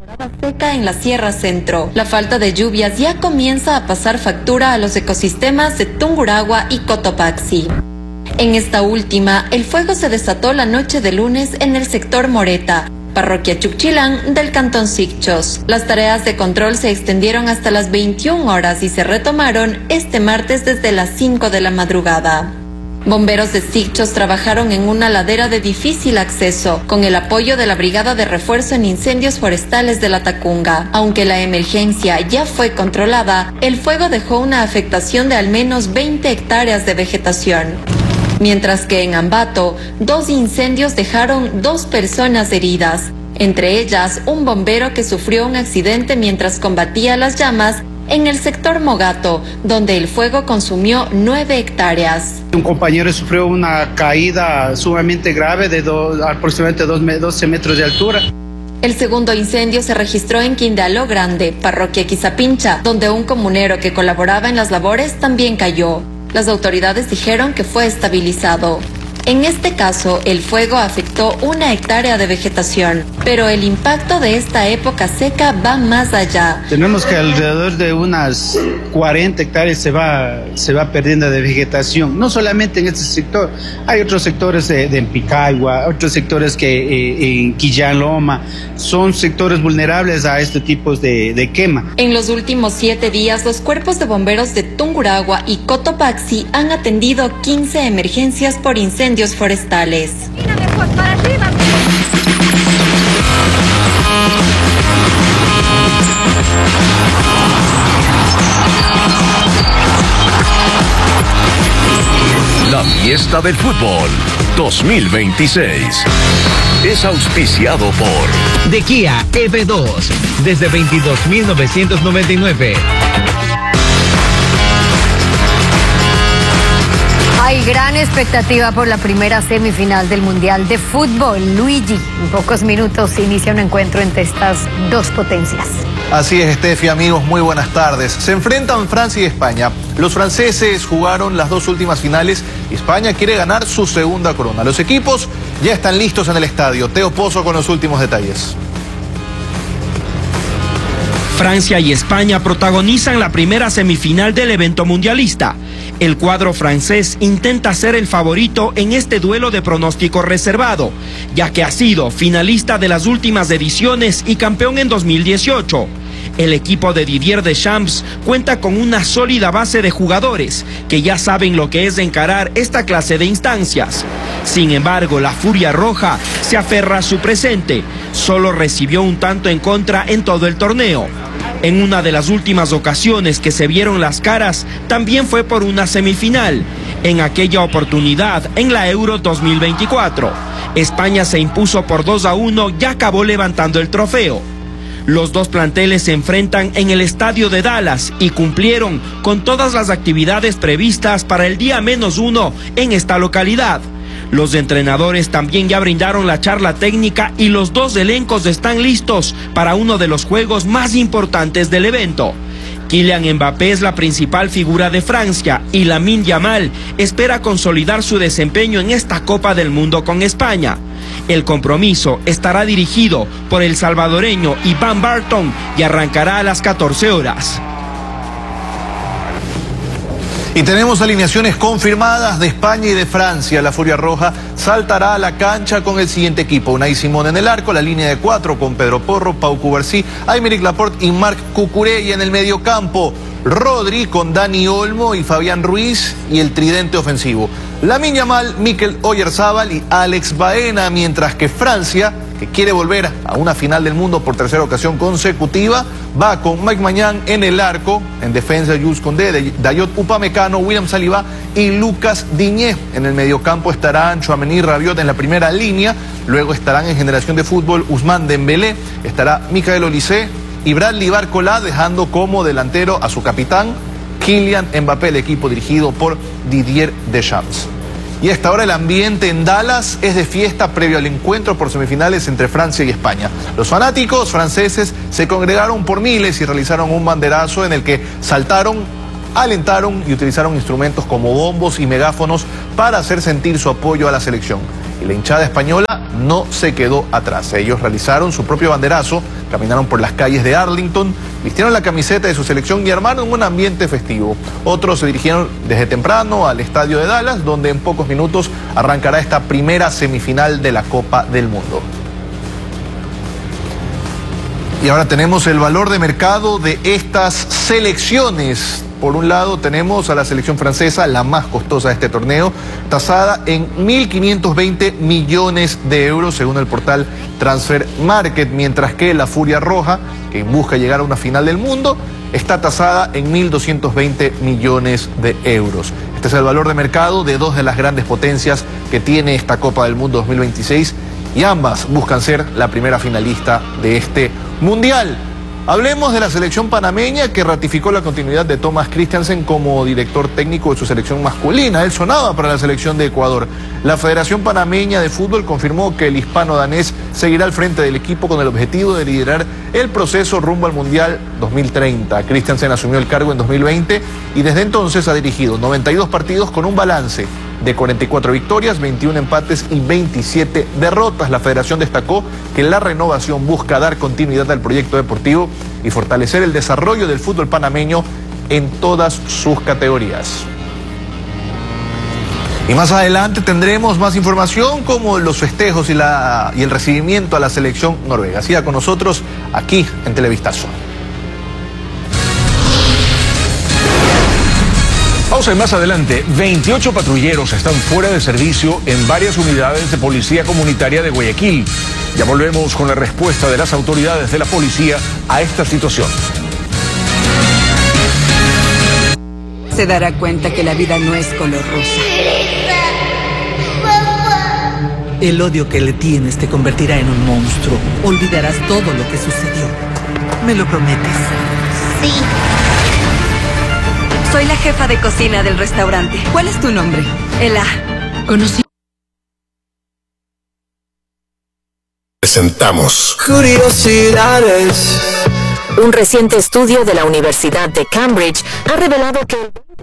Seca en la Sierra Centro. La falta de lluvias ya comienza a pasar factura a los ecosistemas de Tungurahua y Cotopaxi. En esta última, el fuego se desató la noche de lunes en el sector Moreta, parroquia Chuquchilán del cantón Sicchos. Las tareas de control se extendieron hasta las 21 horas y se retomaron este martes desde las 5 de la madrugada. Bomberos de Sicchos trabajaron en una ladera de difícil acceso, con el apoyo de la Brigada de Refuerzo en Incendios Forestales de la Tacunga. Aunque la emergencia ya fue controlada, el fuego dejó una afectación de al menos 20 hectáreas de vegetación. Mientras que en Ambato, 2 incendios dejaron 2 personas heridas, entre ellas un bombero que sufrió un accidente mientras combatía las llamas en el sector Mogato, donde el fuego consumió 9 hectáreas. Un compañero sufrió una caída sumamente grave de aproximadamente 12 metros de altura. El segundo incendio se registró en Quindaló Grande, parroquia Quizapincha, donde un comunero que colaboraba en las labores también cayó. Las autoridades dijeron que fue estabilizado. En este caso, el fuego afectó 1 hectárea de vegetación, pero el impacto de esta época seca va más allá. Tenemos que alrededor de unas 40 hectáreas se va perdiendo de vegetación, no solamente en este sector, hay otros sectores de Picagua, otros sectores que en Quillán Loma, son sectores vulnerables a este tipo de quema. En los últimos 7 días, los cuerpos de bomberos de Tungurahua y Cotopaxi han atendido 15 emergencias por incendios forestales. La fiesta del fútbol 2026 es auspiciado por de Kia EV2 desde 22.999. Hay gran expectativa por la primera semifinal del Mundial de Fútbol. Luigi, en pocos minutos inicia un encuentro entre estas dos potencias. Así es, Steffi, amigos, muy buenas tardes. Se enfrentan Francia y España. Los franceses jugaron las 2 últimas finales y España quiere ganar su segunda corona. Los equipos ya están listos en el estadio. Teo Pozo con los últimos detalles. Francia y España protagonizan la primera semifinal del evento mundialista. El cuadro francés intenta ser el favorito en este duelo de pronóstico reservado, ya que ha sido finalista de las últimas ediciones y campeón en 2018. El equipo de Didier Deschamps cuenta con una sólida base de jugadores que ya saben lo que es encarar esta clase de instancias. Sin embargo, la Furia Roja se aferra a su presente. Solo recibió un tanto en contra en todo el torneo. En una de las últimas ocasiones que se vieron las caras, también fue por una semifinal. En aquella oportunidad, en la Euro 2024. España se impuso por 2-1 y acabó levantando el trofeo. Los dos planteles se enfrentan en el estadio de Dallas y cumplieron con todas las actividades previstas para el día -1 en esta localidad. Los entrenadores también ya brindaron la charla técnica y los dos elencos están listos para uno de los juegos más importantes del evento. Kylian Mbappé es la principal figura de Francia y Lamine Yamal espera consolidar su desempeño en esta Copa del Mundo con España. El compromiso estará dirigido por el salvadoreño Iván Barton y arrancará a las 14 horas. Y tenemos alineaciones confirmadas de España y de Francia. La Furia Roja saltará a la cancha con el siguiente equipo: Unai Simón en el arco, la línea de 4 con Pedro Porro, Pau Cubarsí, Aymeric Laporte y Marc Cucurella. Y en el mediocampo, Rodri con Dani Olmo y Fabián Ruiz y el tridente ofensivo: Lamine Yamal, Mikel Oyarzabal y Alex Baena. Mientras que Francia, que quiere volver a una final del mundo por 3ª ocasión consecutiva, va con Mike Maignan en el arco, en defensa Jules Koundé, Dayot Upamecano, William Saliba y Lucas Digne. En el mediocampo estarán Tchouaméni y Rabiot en la primera línea, luego estarán en generación de fútbol Ousmane Dembélé, estará Michael Olise y Bradley Barcola, dejando como delantero a su capitán Kylian Mbappé, el equipo dirigido por Didier Deschamps. Y a esta hora el ambiente en Dallas es de fiesta previo al encuentro por semifinales entre Francia y España. Los fanáticos franceses se congregaron por miles y realizaron un banderazo en el que saltaron, alentaron y utilizaron instrumentos como bombos y megáfonos para hacer sentir su apoyo a la selección. y la hinchada española no se quedó atrás. Ellos realizaron su propio banderazo, caminaron por las calles de Arlington, vistieron la camiseta de su selección y armaron un ambiente festivo. Otros se dirigieron desde temprano al estadio de Dallas, donde en pocos minutos arrancará esta primera semifinal de la Copa del Mundo. Y ahora tenemos el valor de mercado de estas selecciones. Por un lado tenemos a la selección francesa, la más costosa de este torneo, tasada en 1.520 millones de euros según el portal Transfer Market, mientras que la Furia Roja, que busca llegar a una final del mundo, está tasada en 1.220 millones de euros. Este es el valor de mercado de dos de las grandes potencias que tiene esta Copa del Mundo 2026 y ambas buscan ser la primera finalista de este Mundial. Hablemos de la selección panameña que ratificó la continuidad de Thomas Christiansen como director técnico de su selección masculina. Él sonaba para la selección de Ecuador. La Federación Panameña de Fútbol confirmó que el hispano-danés seguirá al frente del equipo con el objetivo de liderar el proceso rumbo al Mundial 2030. Christiansen asumió el cargo en 2020 y desde entonces ha dirigido 92 partidos con un balance de 44 victorias, 21 empates y 27 derrotas. La federación destacó que la renovación busca dar continuidad al proyecto deportivo y fortalecer el desarrollo del fútbol panameño en todas sus categorías. Y más adelante tendremos más información como los festejos y el recibimiento a la selección noruega. Siga con nosotros aquí en Televistazo. Pausa y más adelante, 28 patrulleros están fuera de servicio en varias unidades de policía comunitaria de Guayaquil. Ya volvemos con la respuesta de las autoridades de la policía a esta situación. Se dará cuenta que la vida no es color rosa. El odio que le tienes te convertirá en un monstruo. Olvidarás todo lo que sucedió. ¿Me lo prometes? Sí. Soy la jefa de cocina del restaurante. ¿Cuál es tu nombre? Ela. Conocí. Presentamos Curiosidades. Un reciente estudio de la Universidad de Cambridge ha revelado que